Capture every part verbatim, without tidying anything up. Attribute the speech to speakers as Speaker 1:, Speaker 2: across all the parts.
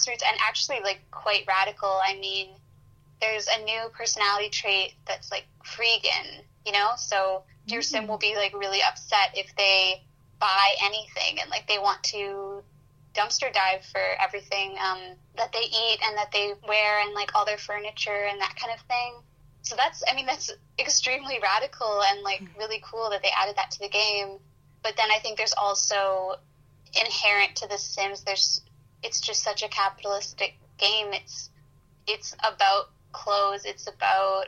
Speaker 1: grassroots and actually, like, quite radical. I mean, there's a new personality trait that's, like, freegan, you know? So your sim will be, like, really upset if they buy anything and, like, they want to dumpster dive for everything um, that they eat and that they wear and, like, all their furniture and that kind of thing. So that's, I mean, that's extremely radical and, like, really cool that they added that to the game. But then I think there's also inherent to the Sims, there's, it's just such a capitalistic game. It's, it's about clothes, it's about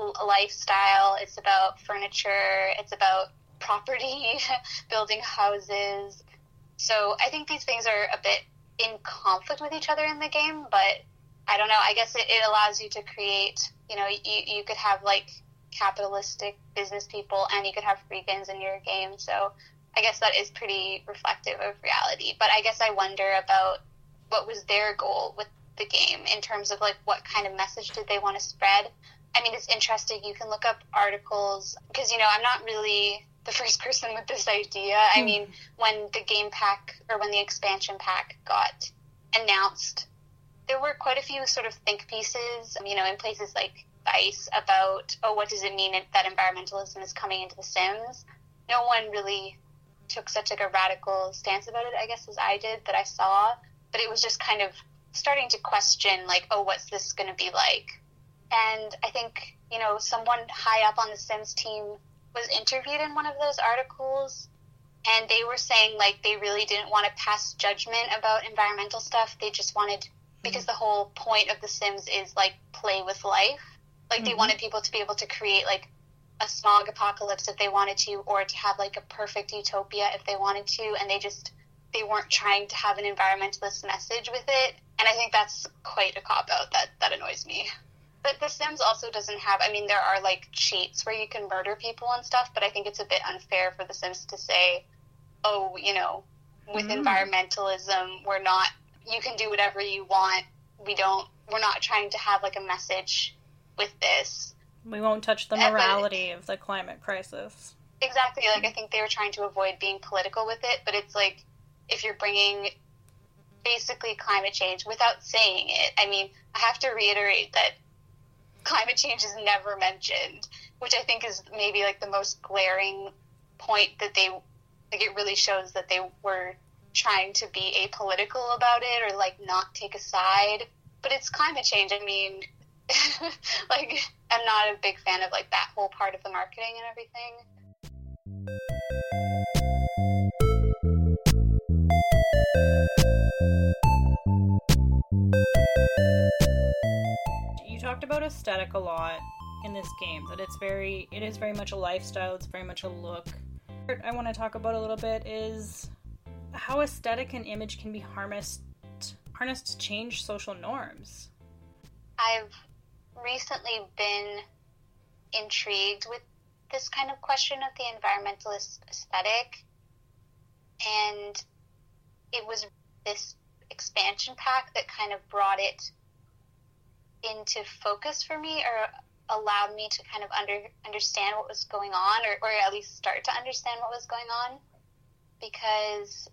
Speaker 1: lifestyle, it's about furniture, it's about property, building houses. So I think these things are a bit in conflict with each other in the game, but I don't know, I guess it, it allows you to create, you know, you, you could have, like, capitalistic business people and you could have freegans in your game, so I guess that is pretty reflective of reality. But I guess I wonder about what was their goal with the game in terms of, like, what kind of message did they want to spread. I mean, it's interesting, you can look up articles, because, you know, I'm not really the first person with this idea. I mm. mean, when the game pack, or when the expansion pack got announced, there were quite a few sort of think pieces, you know, in places like Vice about, oh, what does it mean that environmentalism is coming into The Sims? No one really took such, like, a radical stance about it, I guess, as I did, that I saw. But it was just kind of starting to question, like, oh, what's this going to be like? And I think, you know, someone high up on the Sims team was interviewed in one of those articles, and they were saying, like, they really didn't want to pass judgment about environmental stuff. They just wanted, because the whole point of The Sims is, like, play with life. Like, mm-hmm. they wanted people to be able to create, like, a smog apocalypse if they wanted to, or to have, like, a perfect utopia if they wanted to, and they just, they weren't trying to have an environmentalist message with it. And I think that's quite a cop-out. That, that annoys me. But The Sims also doesn't have, I mean, there are, like, cheats where you can murder people and stuff, but I think it's a bit unfair for The Sims to say, oh, you know, with mm. environmentalism, we're not, you can do whatever you want. We don't, we're not trying to have, like, a message with this.
Speaker 2: We won't touch the morality but, of the climate crisis.
Speaker 1: Exactly. Like, I think they were trying to avoid being political with it, but it's like, if you're bringing basically climate change without saying it, I mean, I have to reiterate that climate change is never mentioned, which I think is maybe, like, the most glaring point that they, like, it really shows that they were trying to be apolitical about it or, like, not take a side. But it's climate change. I mean, like, I'm not a big fan of, like, that whole part of the marketing and everything.
Speaker 2: You talked about aesthetic a lot in this game, that it's very, it is very much a lifestyle, it's very much a look. What I want to talk about a little bit is how aesthetic and image can be harnessed, harnessed to change social norms.
Speaker 1: I've recently been intrigued with this kind of question of the environmentalist aesthetic, and it was this expansion pack that kind of brought it into focus for me, or allowed me to kind of under understand what was going on, or, or at least start to understand what was going on, because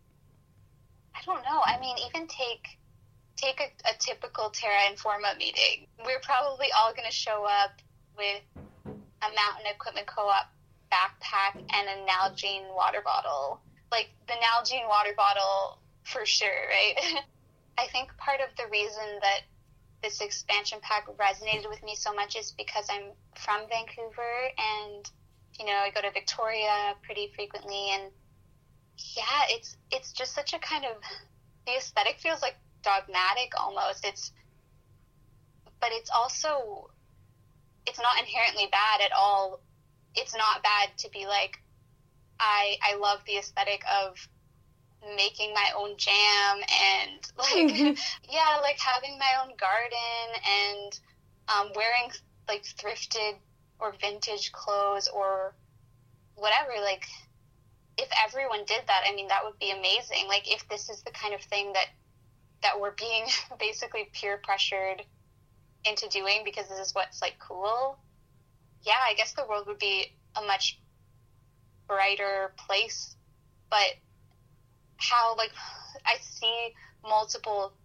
Speaker 1: I don't know, I mean, even take take a, a typical Terra Informa meeting. We're probably all going to show up with a Mountain Equipment Co-op backpack and a Nalgene water bottle. Like, the Nalgene water bottle, for sure, right? I think part of the reason that this expansion pack resonated with me so much is because I'm from Vancouver, and, you know, I go to Victoria pretty frequently, and yeah, it's it's just such a kind of, the aesthetic feels like dogmatic almost. It's, but it's also, it's not inherently bad at all. It's not bad to be like, I I love the aesthetic of making my own jam and, like, mm-hmm. yeah, like having my own garden and um, wearing, like, thrifted or vintage clothes or whatever. Like, if everyone did that, I mean, that would be amazing. Like, if this is the kind of thing that that we're being basically peer pressured into doing because this is what's, like, cool, yeah, I guess the world would be a much brighter place. But how, like, I see multiple